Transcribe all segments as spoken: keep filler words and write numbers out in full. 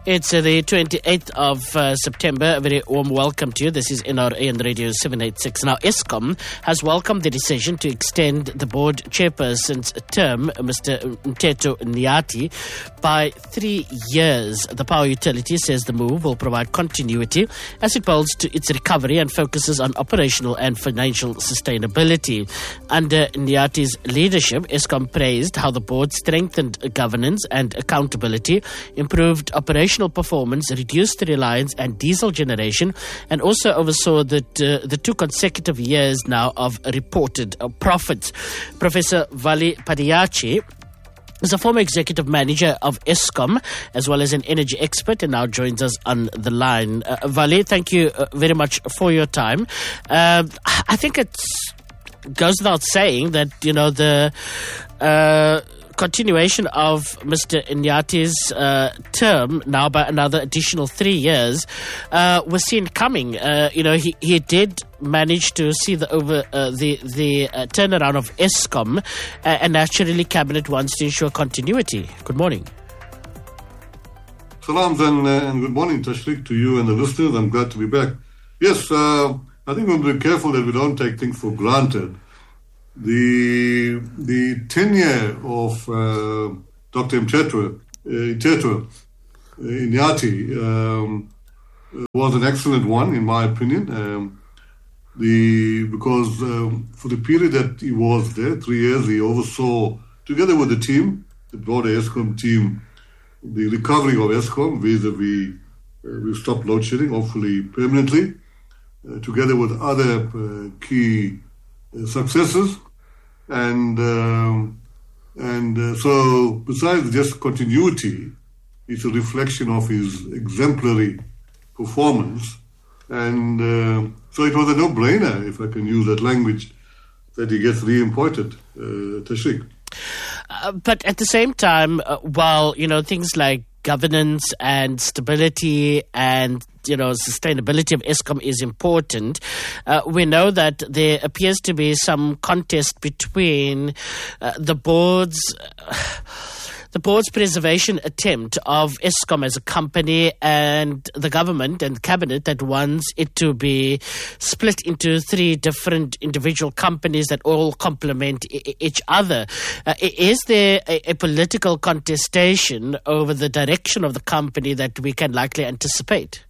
It's uh, the twenty-eighth of uh, September. A very warm welcome to you. This is N R A N Radio seven eighty-six. Now, Eskom has welcomed the decision to extend the board chairperson's term, Mister Mteto Nyati, by three years. The power utility says the move will provide continuity as it builds to its recovery and focuses on operational and financial sustainability. Under Nyati's leadership, Eskom praised how the board strengthened governance and accountability, improved operational performance, reduced reliance on diesel generation, and also oversaw that uh, the two consecutive years now of reported uh, profits. Professor Vali Padiachi is a former executive manager of Eskom, as well as an energy expert, and now joins us on the line. Uh, Vali, thank you uh, very much for your time. Uh, I think it goes without saying that, you know, the Uh, continuation of Mister Nyati's uh, term now by another additional three years uh, was seen coming. Uh, you know, he, he did manage to see the over uh, the the uh, turnaround of Eskom, uh, and naturally, cabinet wants to ensure continuity. Good morning. Salams and, uh, and good morning, Tashrik, to you and the listeners. I'm glad to be back. Yes, uh, I think we'll be careful that we don't take things for granted. The the tenure of uh, Doctor Mteto uh, Nyati um, was an excellent one, in my opinion. Um, the because um, for the period that he was there, three years, he oversaw, together with the team, the broader Eskom team, the recovery of Eskom vis-a-vis uh, we stopped load shedding, hopefully permanently, uh, together with other uh, key uh, successes. And um, and uh, so, besides just continuity, it's a reflection of his exemplary performance. And uh, so it was a no-brainer, if I can use that language, that he gets re-appointed, uh, Tashrik. Uh, but at the same time, uh, while, you know, things like governance and stability and, you know, sustainability of Eskom is important, Uh, we know that there appears to be some contest between uh, the board's uh, the board's preservation attempt of Eskom as a company and the government and cabinet that wants it to be split into three different individual companies that all complement I- each other. Uh, is there a, a political contestation over the direction of the company that we can likely anticipate?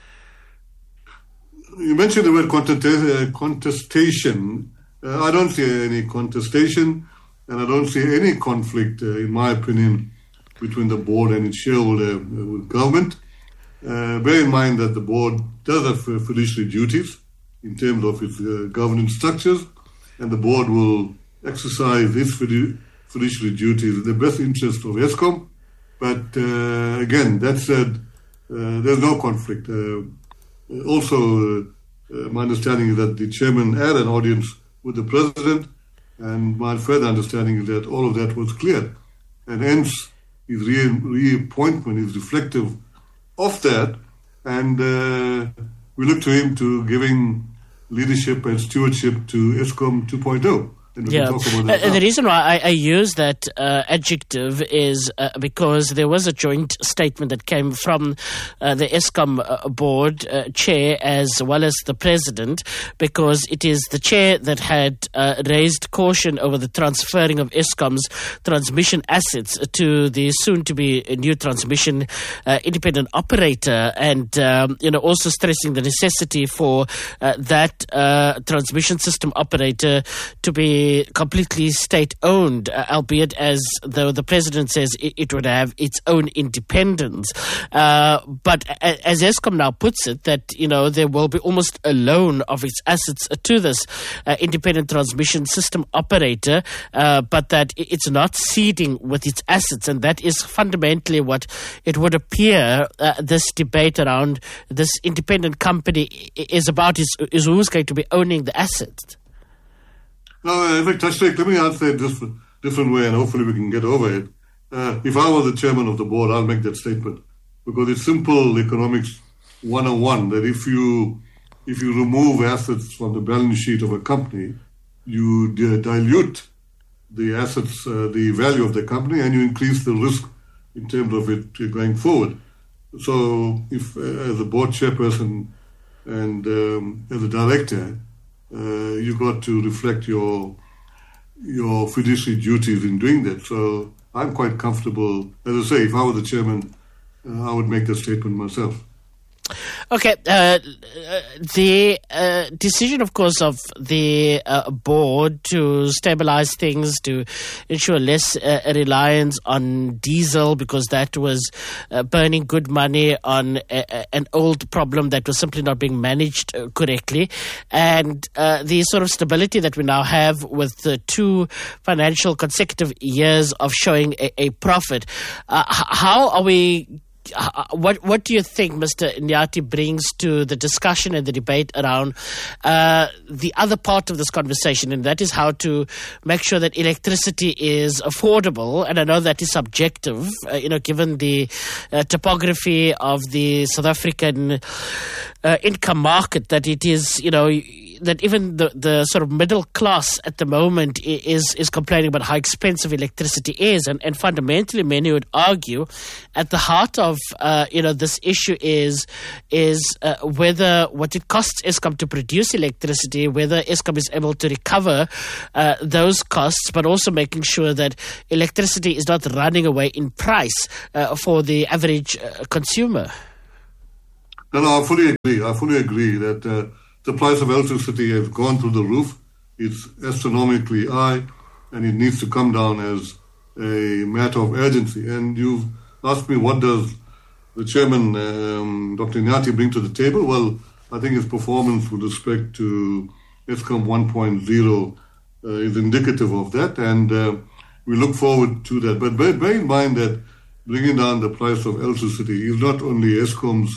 You mentioned the word contest- contestation. Uh, I don't see any contestation, and I don't see any conflict, uh, in my opinion, between the board and its shareholder uh, with government. Uh, bear in mind that the board does have uh, fiduciary duties in terms of its uh, governance structures, and the board will exercise its fidu- fiduciary duties in the best interest of Eskom. But uh, again, that said, uh, there's no conflict. Uh, Also, uh, my understanding is that the chairman had an audience with the president, and my further understanding is that all of that was clear. And hence, his re- reappointment is reflective of that, and uh, we look to him to giving leadership and stewardship to Eskom two point oh. And we yeah, can talk about that uh, now. The reason why I, I use that uh, adjective is uh, because there was a joint statement that came from uh, the Eskom uh, board uh, chair as well as the president, because it is the chair that had uh, raised caution over the transferring of Eskom's transmission assets to the soon-to-be new transmission uh, independent operator, and um, you know, also stressing the necessity for uh, that uh, transmission system operator to be completely state-owned, uh, albeit as though the president says it, it would have its own independence. Uh, but a, as Eskom now puts it, that, you know, there will be almost a loan of its assets to this uh, independent transmission system operator, uh, but that it's not ceding with its assets, and that is fundamentally what it would appear uh, this debate around this independent company is about, is, is who's going to be owning the assets. Now, in fact, Tashrik, let me answer it this different way, and hopefully we can get over it. Uh, if I was the chairman of the board, I'll make that statement, because it's simple economics one oh one, that if you if you remove assets from the balance sheet of a company, you d- dilute the assets, uh, the value of the company, and you increase the risk in terms of it going forward. so if uh, as a board chairperson and um, as a director, uh, you got to reflect your your fiduciary duties in doing that. So I'm quite comfortable. As I say, if I were the chairman, uh, I would make that statement myself. Okay, uh, the uh, decision, of course, of the uh, board to stabilize things, to ensure less uh, reliance on diesel, because that was uh, burning good money on a, a, an old problem that was simply not being managed uh, correctly, and uh, the sort of stability that we now have with the two financial consecutive years of showing a, a profit. Uh, how are we What what do you think Mister Nyati brings to the discussion and the debate around uh, the other part of this conversation, and that is how to make sure that electricity is affordable? And I know that is subjective, uh, you know, given the uh, topography of the South African uh, income market, that it is, you know, that even the, the sort of middle class at the moment is is complaining about how expensive electricity is. And, and fundamentally, many would argue at the heart of uh, you know this issue is is uh, whether what it costs Eskom to produce electricity, whether Eskom is able to recover uh, those costs, but also making sure that electricity is not running away in price uh, for the average uh, consumer. No, no, I fully agree. I fully agree that uh, the price of electricity has gone through the roof. It's astronomically high, and it needs to come down as a matter of urgency. And you've asked me, what does the chairman, um, Doctor Nyati, bring to the table? Well, I think his performance with respect to Eskom one point oh uh, is indicative of that, and uh, we look forward to that. But bear, bear in mind that bringing down the price of electricity is not only Eskom's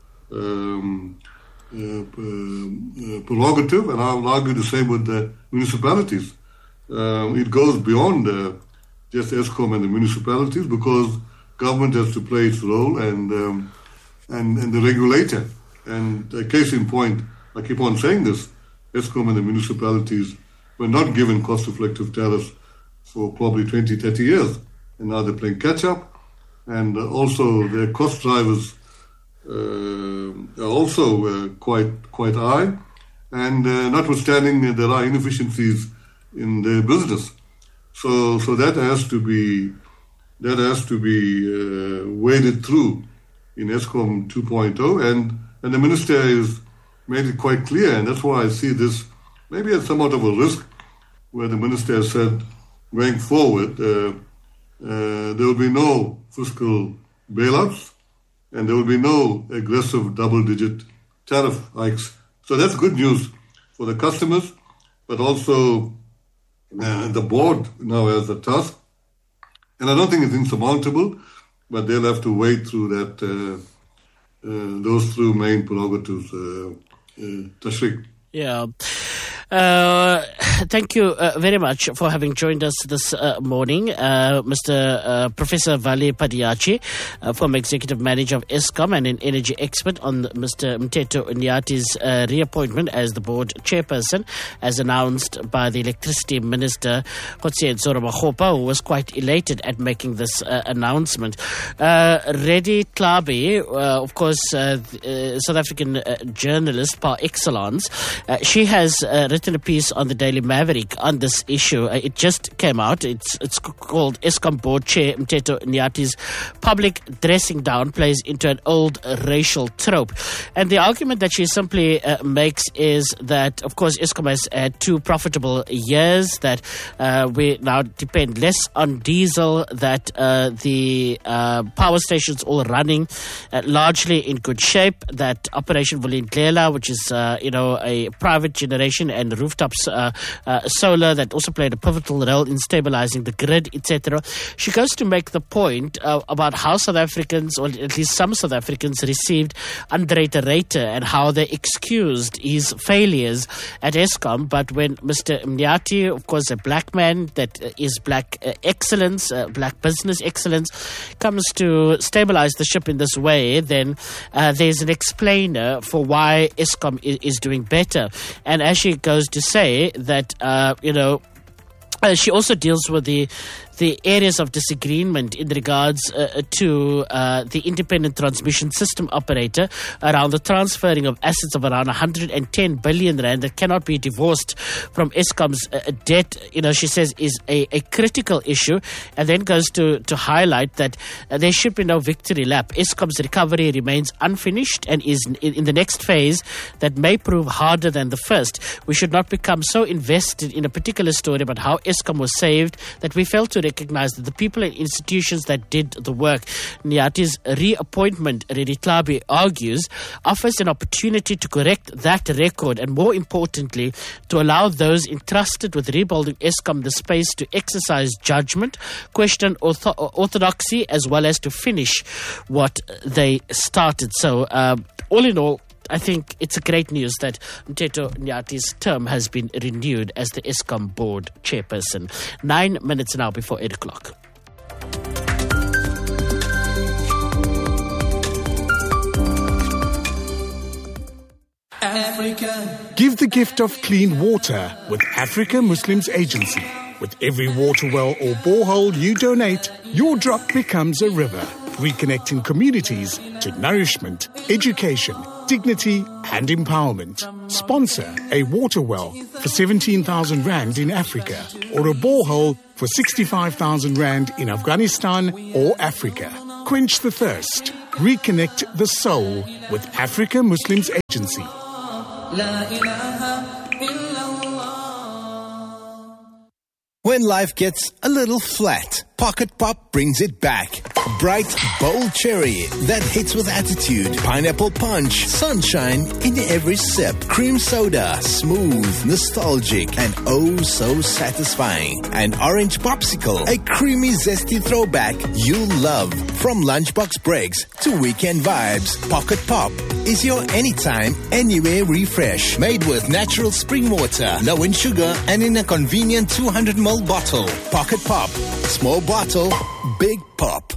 um, uh, uh, prerogative, and I will argue the same with the municipalities. Um, it goes beyond uh, just Eskom and the municipalities, because government has to play its role, and um, and, and the regulator. And a case in point, I keep on saying this, Eskom and the municipalities were not given cost-reflective tariffs for probably twenty, thirty years. And now they're playing catch-up. And uh, also their cost drivers uh, are also uh, quite quite high. And uh, notwithstanding, uh, there are inefficiencies in their business. So so that has to be that has to be uh, waded through in Eskom two point oh, and and the minister has made it quite clear, and that's why I see this maybe as somewhat of a risk, where the minister has said, going forward, uh, uh, there will be no fiscal bailouts, and there will be no aggressive double-digit tariff hikes. So that's good news for the customers, but also uh, the board now has a task, and I don't think it's insurmountable, but they'll have to wade through that. Uh, Uh, those two main prerogatives, uh, uh, Tashriq. Yeah. Uh, thank you uh, very much for having joined us this uh, morning, uh, Mister Uh, Professor Vali Padiachi, uh, former Executive Manager of Eskom and an energy expert, on Mister Mteto Nyati's uh, reappointment as the board chairperson, as announced by the Electricity Minister, Kgotsiyetsoro Makgopa, who was quite elated at making this uh, announcement. Uh, Reddy Tlhabi, uh, of course, uh, uh, South African uh, journalist par excellence, uh, she has uh, written a piece on the Daily Maverick on this issue. Uh, it just came out. It's it's called Eskom Board Chair Mteto Nyati's public dressing down plays into an old uh, racial trope. And the argument that she simply uh, makes is that, of course, Eskom has had two profitable years, that uh, we now depend less on diesel, that uh, the uh, power stations all running uh, largely in good shape, that Operation Vulindlela, which is, uh, you know, a private generation and rooftops uh, uh, solar, that also played a pivotal role in stabilizing the grid, et cetera. She goes to make the point uh, about how South Africans, or at least some South Africans, received Andre de Ruyter and how they excused his failures at Eskom. But when Mister Nyati, of course, a black man that is black uh, excellence, uh, black business excellence, comes to stabilize the ship in this way, then uh, there's an explainer for why Eskom is, is doing better. And as she goes to say that, uh, you know, Uh, she also deals with the the areas of disagreement in regards uh, to uh, the independent transmission system operator around the transferring of assets of around one hundred ten billion rand that cannot be divorced from Eskom's uh, debt, you know, she says is a, a critical issue, and then goes to, to highlight that uh, there should be no victory lap. Eskom's recovery remains unfinished and is in, in the next phase that may prove harder than the first. We should not become so invested in a particular story about how Eskom was saved that we fail to recognize that the people and institutions that did the work. Nyati's reappointment, Reditlabi argues, offers an opportunity to correct that record and, more importantly, to allow those entrusted with rebuilding Eskom the space to exercise judgment, question ortho- orthodoxy, as well as to finish what they started. So, um, all in all, I think it's a great news that Mteto Nyati's term has been renewed as the Eskom board chairperson. Nine minutes now before eight o'clock. Africa. Give the gift of clean water with Africa Muslims Agency. With every water well or borehole you donate, your drop becomes a river, reconnecting communities to nourishment, education, dignity and empowerment. Sponsor a water well for seventeen thousand rand in Africa or a borehole for sixty-five thousand rand in Afghanistan or Africa. Quench the thirst. Reconnect the soul with Africa Muslims Agency. La ilaha illallah. When life gets a little flat, Pocket Pop brings it back. Bright, bold cherry that hits with attitude. Pineapple punch, sunshine in every sip. Cream soda, smooth, nostalgic, and oh so satisfying. And orange popsicle, a creamy, zesty throwback you'll love. From lunchbox breaks to weekend vibes, Pocket Pop is your anytime, anywhere refresh. Made with natural spring water, low in sugar, and in a convenient two hundred milliliter bottle. Pocket Pop. Small bottle, big pop.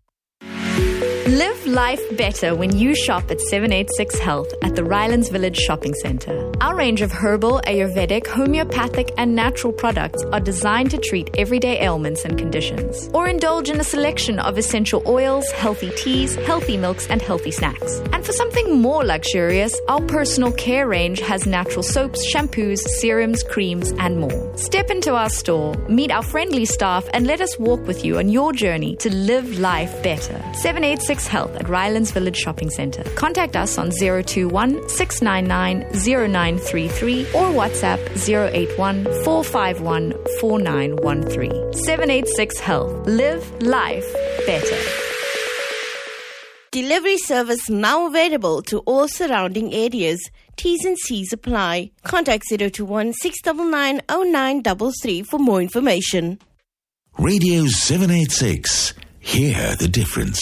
Live life better when you shop at seven eighty-six Health at the Rylands Village Shopping Centre. Our range of herbal, Ayurvedic, homeopathic and natural products are designed to treat everyday ailments and conditions. Or indulge in a selection of essential oils, healthy teas, healthy milks and healthy snacks. And for something more luxurious, our personal care range has natural soaps, shampoos, serums, creams and more. Step into our store, meet our friendly staff and let us walk with you on your journey to live life better. seven eighty-six Health at Rylands Village Shopping Centre. Contact us on zero two one, six nine nine, zero nine three three or WhatsApp zero eight one, four five one, four nine one three. seven eighty-six Health. Live life better. Delivery service now available to all surrounding areas. T's and C's apply. Contact zero two one, six nine nine, zero nine three three for more information. Radio seven eighty-six. Hear the difference.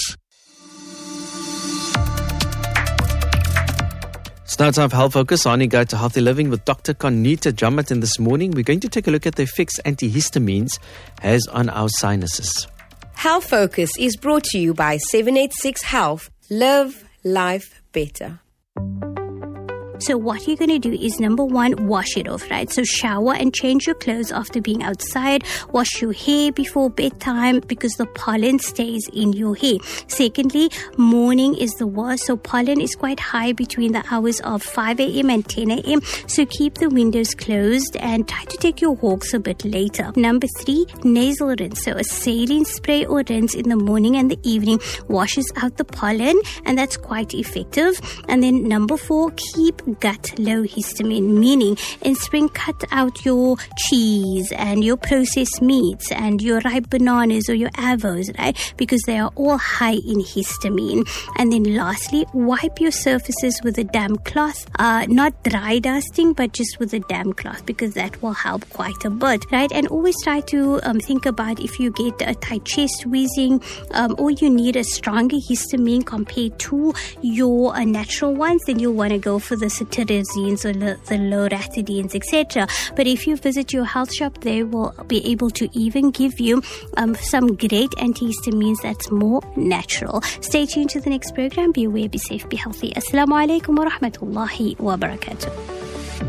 It's now time for Health Focus on Guide to Healthy Living with Doctor Conita Jamat. And this morning we're going to take a look at the effects antihistamines has on our sinuses. Health Focus is brought to you by seven eighty-six Health. Live life better. So what you're going to do is, number one, wash it off, right? So shower and change your clothes after being outside. Wash your hair before bedtime because the pollen stays in your hair. Secondly, morning is the worst. So pollen is quite high between the hours of five a.m. and ten a.m. So keep the windows closed and try to take your walks a bit later. Number three, nasal rinse. So a saline spray or rinse in the morning and the evening washes out the pollen, and that's quite effective. And then number four, keep gut low histamine, meaning in spring cut out your cheese and your processed meats and your ripe bananas or your avos, right? Because they are all high in histamine. And then lastly, wipe your surfaces with a damp cloth, uh, not dry dusting, but just with a damp cloth, because that will help quite a bit, right? And always try to um, think about if you get a tight chest, wheezing, um, or you need a stronger histamine compared to your uh, natural ones, then you'll want to go for the cetirizines or lo- the loratadines, et cetera. But if you visit your health shop, they will be able to even give you um, some great antihistamines that's more natural. Stay tuned to the next program. Be aware, be safe, be healthy. Assalamu alaikum wa rahmatullahi wa barakatuh.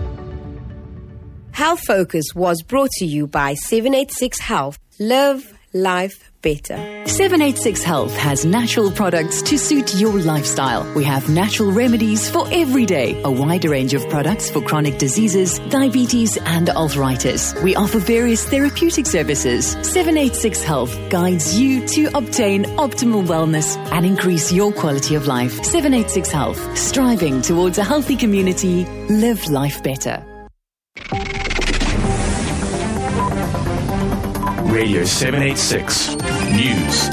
Health Focus was brought to you by seven eighty-six Health. Live life better. seven eighty-six Health has natural products to suit your lifestyle. We have natural remedies for every day, a wider range of products for chronic diseases, diabetes and arthritis. We offer various therapeutic services. seven eighty-six Health guides you to obtain optimal wellness and increase your quality of life. seven eighty-six Health, striving towards a healthy community. Live life better. Radio seven eighty-six News.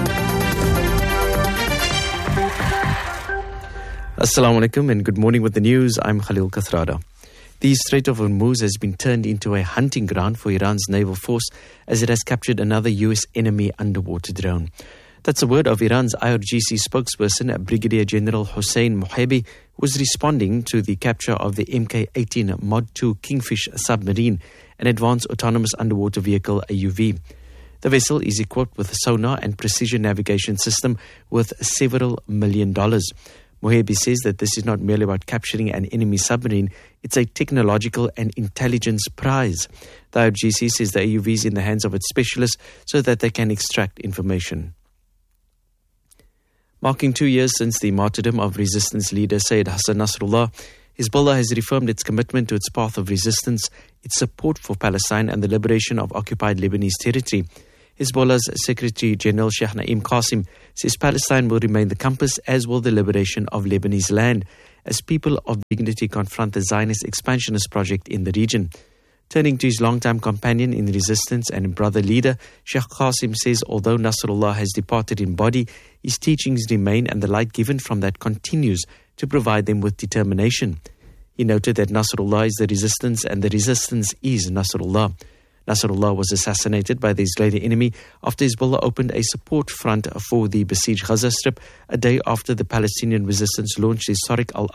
Assalamu alaikum and good morning with the news. I'm Khalil Kathrada. The Strait of Hormuz has been turned into a hunting ground for Iran's naval force as it has captured another U S enemy underwater drone. That's the word of Iran's I R G C spokesperson, Brigadier General Hossein Mohabi, who was responding to the capture of the M K eighteen Mod two Kingfish submarine, an advanced autonomous underwater vehicle, A U V. The vessel is equipped with a sonar and precision navigation system worth several million dollars. Mohabi says that this is not merely about capturing an enemy submarine, it's a technological and intelligence prize. The I R G C says the A U V is in the hands of its specialists so that they can extract information. Marking two years since the martyrdom of resistance leader Sayyid Hassan Nasrallah, Hezbollah has reaffirmed its commitment to its path of resistance, its support for Palestine and the liberation of occupied Lebanese territory. Hezbollah's Secretary General Sheikh Naim Qasim says Palestine will remain the compass, as will the liberation of Lebanese land, as people of dignity confront the Zionist expansionist project in the region. Turning to his longtime companion in resistance and brother leader, Sheikh Qasim says although Nasrallah has departed in body, his teachings remain and the light given from that continues to provide them with determination. He noted that Nasrallah is the resistance and the resistance is Nasrallah. Nasrallah was assassinated by the Israeli enemy after Hezbollah opened a support front for the besieged Gaza Strip a day after the Palestinian resistance launched the historic Al